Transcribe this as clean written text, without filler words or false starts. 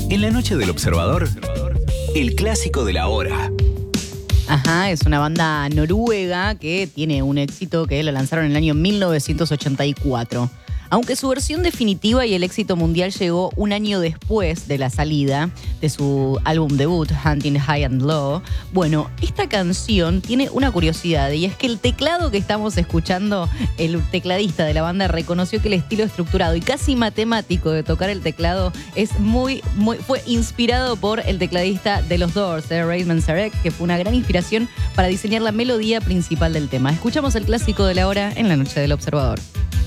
En la noche del observador, el clásico de la hora. Ajá, es una banda noruega que tiene un éxito que lo lanzaron en el año 1984. Aunque su versión definitiva y el éxito mundial llegó un año después de la salida de su álbum debut, Hunting High and Low, bueno, esta canción tiene una curiosidad y es que el teclado que estamos escuchando, el tecladista de la banda reconoció que el estilo estructurado y casi matemático de tocar el teclado fue inspirado por el tecladista de los Doors, Ray Manzarek, que fue una gran inspiración para diseñar la melodía principal del tema. Escuchamos el clásico de la hora en la noche del observador.